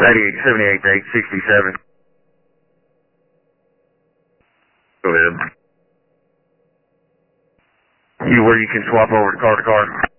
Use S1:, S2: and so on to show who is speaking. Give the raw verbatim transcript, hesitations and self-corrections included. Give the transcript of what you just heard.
S1: ninety-eight, seventy-eight to eight sixty-seven. Go ahead. You where you can swap over to car to car.